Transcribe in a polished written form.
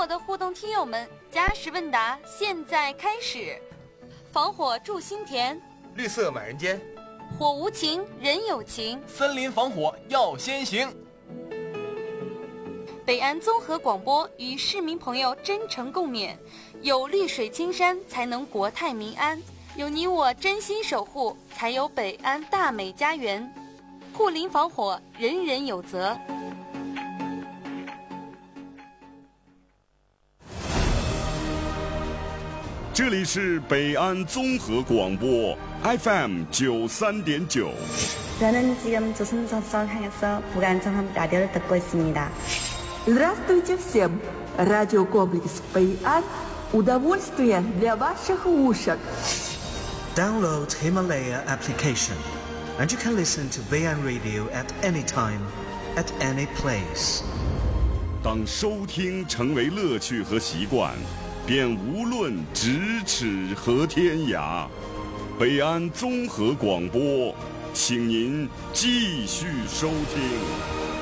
的互动听友们，加时问答现在开始。防火筑心田， 绿色满人间， 火无情人有情， 森林防火要先行。 北安综合广播与市民朋友真诚共勉，有绿水青山才能国泰民安，有你我真心守护才有北安大美家园。护林防火人人有责。 这里是北安综合广播 FM 93.9。 저는 지금 조선선성 향해서 북한성함 라디오를 듣고 있습니다. Здравствуйте всем! Радиокомплекс «Бэйан» – удовольствие для ваших ушек. Download Himalaya application, and you can listen to Baian Radio at any time, at any place. 当收听成为乐趣和习惯，便无论咫尺和天涯。北安综合广播，请您继续收听。